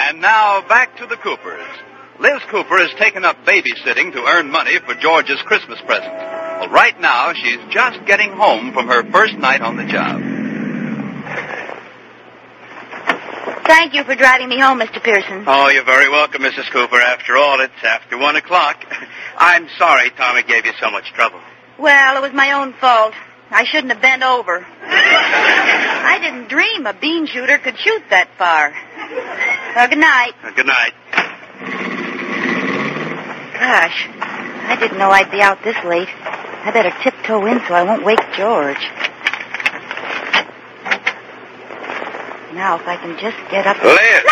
And now, back to the Coopers. Liz Cooper has taken up babysitting to earn money for George's Christmas present. Well, right now, she's just getting home from her first night on the job. Thank you for driving me home, Mr. Pearson. Oh, you're very welcome, Mrs. Cooper. After all, it's after 1 o'clock. I'm sorry Tommy gave you so much trouble. Well, it was my own fault. I shouldn't have bent over. I didn't dream a bean shooter could shoot that far. Good night. Good night. Gosh, I didn't know I'd be out this late. I better tiptoe in so I won't wake George. Now, if I can just get up... Liz!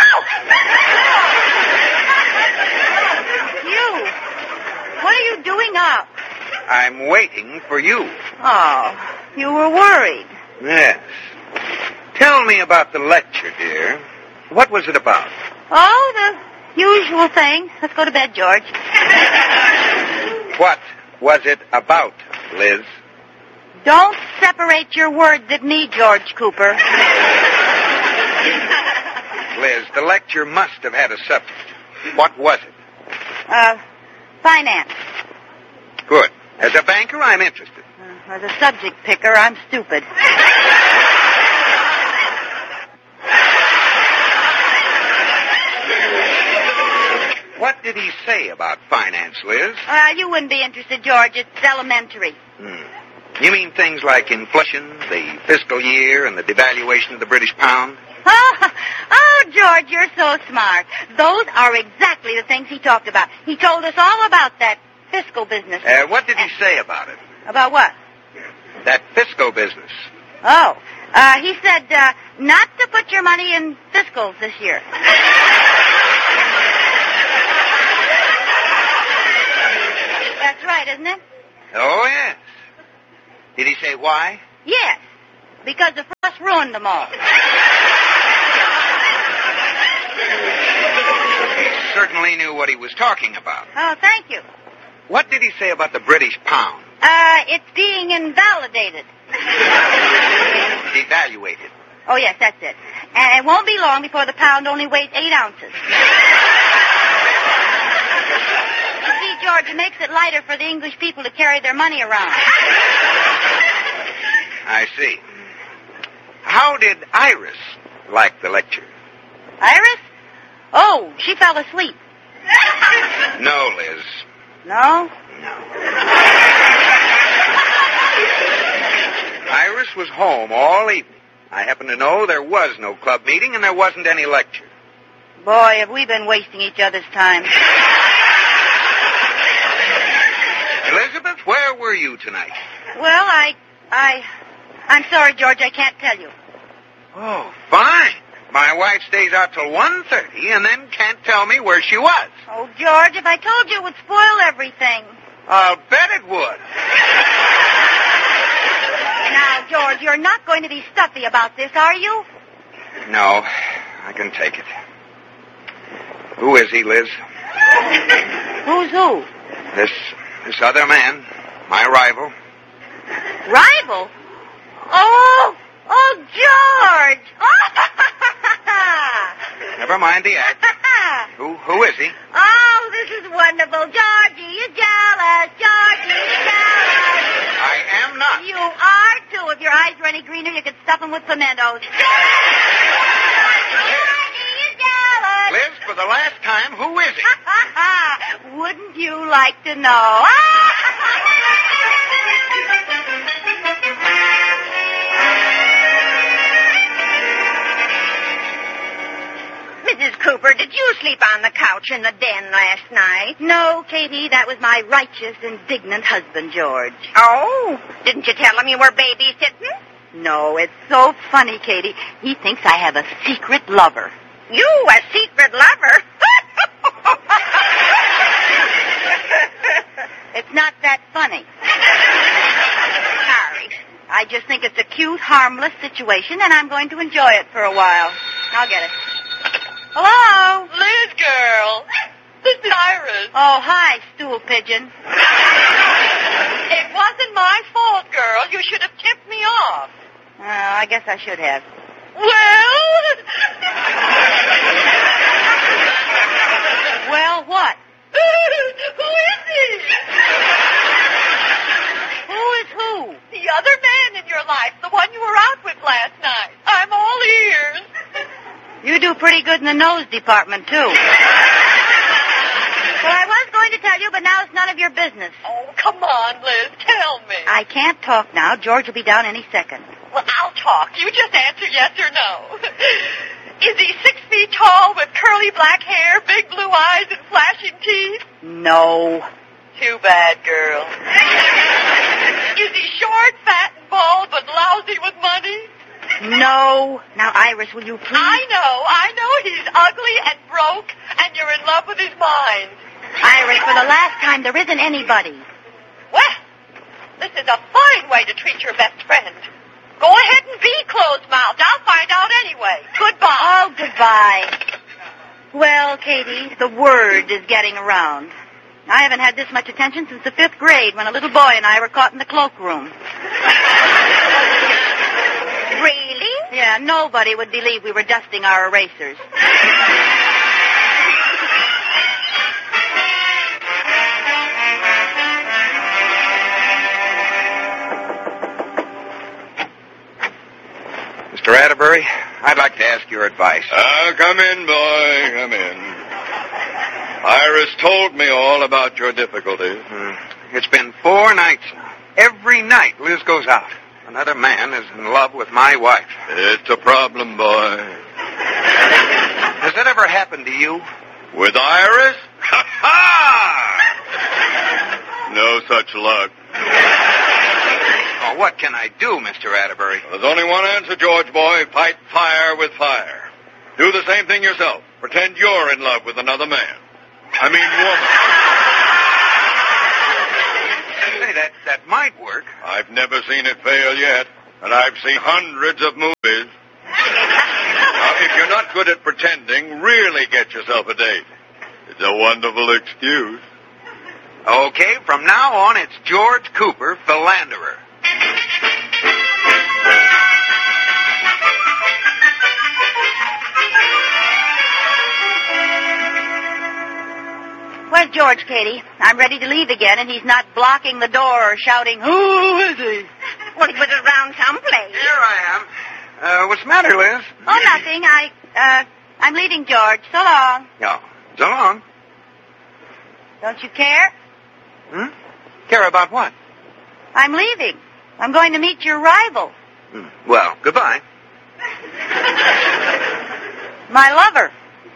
You! What are you doing up? I'm waiting for you. Oh, you were worried. Yes. Tell me about the lecture, dear. What was it about? Oh, the usual thing. Let's go to bed, George. What was it about, Liz? Don't separate your words at me, George Cooper. Liz, the lecture must have had a subject. What was it? Finance. Good. As a banker, I'm interested. As a subject picker, I'm stupid. What did he say about finance, Liz? You wouldn't be interested, George. It's elementary. You mean things like inflation, the fiscal year, and the devaluation of the British pound? Oh, George, you're so smart. Those are exactly the things he talked about. He told us all about that fiscal business. What did he say about it? About what? That fiscal business. Oh, he said not to put your money in fiscals this year. That's right, isn't it? Oh, yes. Did he say why? Yes, because the frost ruined them all. He certainly knew what he was talking about. Oh, thank you. What did he say about the British pound? It's being invalidated. Devaluated. Oh, yes, that's it. And it won't be long before the pound only weighs 8 ounces. You see, George, it makes it lighter for the English people to carry their money around. I see. How did Iris like the lecture? Iris? Oh, she fell asleep. No, Liz. No? No. Iris was home all evening. I happen to know there was no club meeting and there wasn't any lecture. Boy, have we been wasting each other's time. Elizabeth, where were you tonight? Well, I'm sorry, George, I can't tell you. Oh, fine. My wife stays out till 1:30 and then can't tell me where she was. Oh, George, if I told you, it would spoil everything. I'll bet it would. Now, George, you're not going to be stuffy about this, are you? No, I can take it. Who is he, Liz? Who's who? This other man, my rival. Rival? Oh, George! Never mind the act. Who is he? Oh, this is wonderful. Georgie, you're jealous. Georgie, you're jealous. I am not. You are, too. If your eyes were any greener, you could stuff them with pimentos. Georgie, you're jealous. Liz, for the last time, who is he? Wouldn't you like to know? Mrs. Cooper, did you sleep on the couch in the den last night? No, Katie, that was my righteous, indignant husband, George. Oh, didn't you tell him you were babysitting? No, it's so funny, Katie. He thinks I have a secret lover. You, a secret lover? It's not that funny. Sorry. I just think it's a cute, harmless situation, and I'm going to enjoy it for a while. I'll get it. Hello? Liz, girl. This is Iris. Oh, hi, stool pigeon. It wasn't my fault, girl. You should have tipped me off. I guess I should have. Well... You do pretty good in the nose department, too. Well, I was going to tell you, but now it's none of your business. Oh, come on, Liz. Tell me. I can't talk now. George will be down any second. Well, I'll talk. You just answer yes or no. Is he 6 feet tall with curly black hair, big blue eyes, and flashing teeth? No. Too bad, girl. Is he short, fat, and bald, but lousy with money? No. Now, Iris, will you please? I know. He's ugly and broke, and you're in love with his mind. Iris, for the last time, there isn't anybody. Well, this is a fine way to treat your best friend. Go ahead and be closed-mouthed. I'll find out anyway. Goodbye. Oh, goodbye. Well, Katie, the word is getting around. I haven't had this much attention since the 5th grade when a little boy and I were caught in the cloakroom. Really? Yeah, nobody would believe we were dusting our erasers. Mr. Atterbury, I'd like to ask your advice. Come in, boy, come in. Iris told me all about your difficulties. It's been 4 nights now. Every night Liz goes out. Another man is in love with my wife. It's a problem, boy. Has that ever happened to you? With Iris? Ha-ha! No such luck. Oh, what can I do, Mr. Atterbury? There's only one answer, George boy. Fight fire with fire. Do the same thing yourself. Pretend you're in love with another man. I mean woman. Say, that might work. I've never seen it fail yet, and I've seen hundreds of movies. Now, if you're not good at pretending, really get yourself a date. It's a wonderful excuse. Okay, from now on, it's George Cooper, philanderer. Where's George, Katie? I'm ready to leave again, and he's not blocking the door or shouting, "Who is he?" Well, he was around someplace. Here I am. What's the matter, Liz? Oh, nothing. I'm leaving, George. So long. No. So long. Don't you care? Care about what? I'm leaving. I'm going to meet your rival. Well, goodbye. My lover.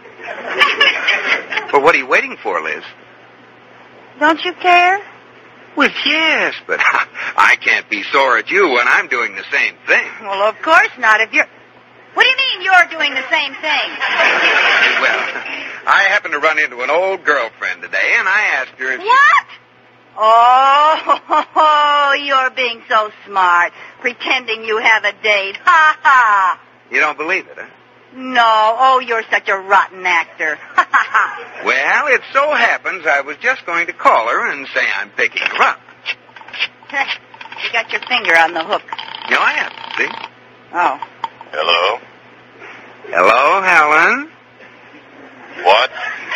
But what are you waiting for, Liz? Don't you care? Well, yes, but I can't be sore at you when I'm doing the same thing. Well, of course not. If you're... What do you mean you're doing the same thing? Well, I happened to run into an old girlfriend today, and I asked her if What? Oh, you're being so smart, pretending you have a date. Ha ha. You don't believe it, huh? No. Oh, you're such a rotten actor. Ha ha ha. Well, it so happens I was just going to call her and say I'm picking her up. You got your finger on the hook. No, I haven't, see? Oh. Hello? Hello, Helen? What?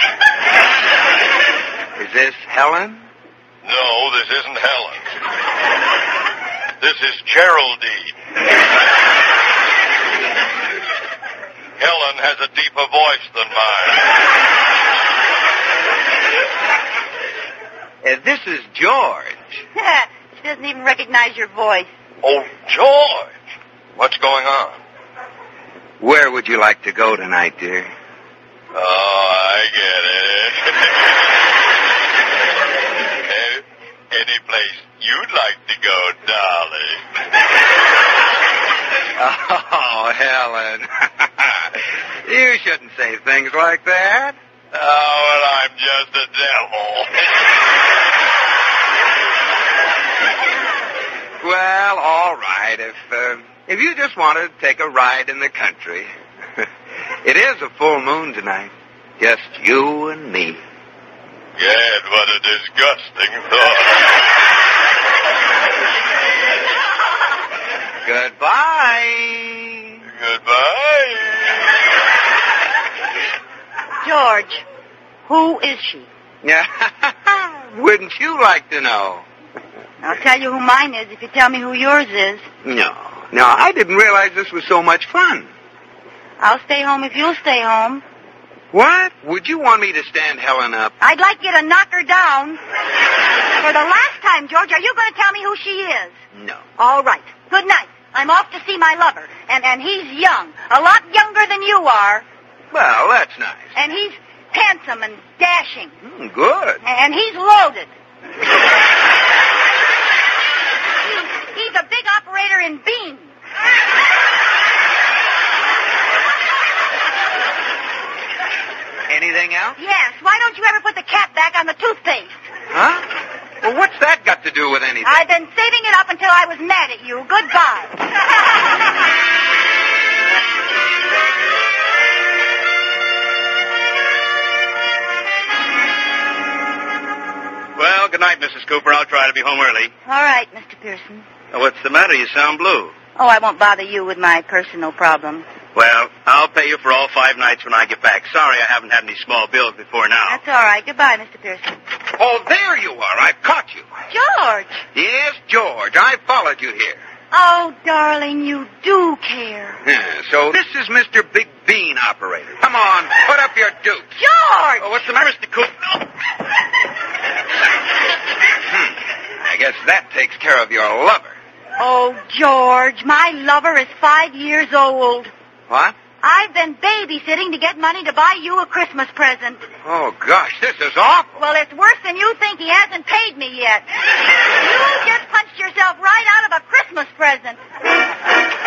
Is this Helen? No, this isn't Helen. This is Geraldine. Helen has a deeper voice than mine. This is George. She doesn't even recognize your voice. Oh, George. What's going on? Where would you like to go tonight, dear? Oh, I get it. Any place you'd like to go, darling. Oh, Helen. You shouldn't say things like that. Oh, well, I'm just a devil. Well, all right. If you just want to take a ride in the country. It is a full moon tonight. Just you and me. Gad, what a disgusting thought. Goodbye. Goodbye. George, who is she? Wouldn't you like to know? I'll tell you who mine is if you tell me who yours is. No, I didn't realize this was so much fun. I'll stay home if you'll stay home. What? Would you want me to stand Helen up? I'd like you to knock her down. For the last time, George, are you going to tell me who she is? No. All right. Good night. I'm off to see my lover. And he's young. A lot younger than you are. Well, that's nice. And he's handsome and dashing. Good. And he's loaded. He's a big operator in beans. Anything else? Yes. Why don't you ever put the cap back on the toothpaste? Huh? Well, what's that got to do with anything? I've been saving it up until I was mad at you. Goodbye. Well, good night, Mrs. Cooper. I'll try to be home early. All right, Mr. Pearson. What's the matter? You sound blue. Oh, I won't bother you with my personal problem. Well, I'll pay you for all 5 nights when I get back. Sorry I haven't had any small bills before now. That's all right. Goodbye, Mr. Pearson. Oh, there you are. I've caught you. George! Yes, George. I followed you here. Oh, darling, you do care. Yeah, so this is Mr. Big Bean Operator. Come on, put up your dukes. George! Oh, what's the matter, Mr. Cooper? I guess that takes care of your lover. Oh, George, my lover is 5 years old. What? I've been babysitting to get money to buy you a Christmas present. Oh, gosh, this is awful. Well, it's worse than you think. He hasn't paid me yet. You just punched yourself right out of a Christmas present.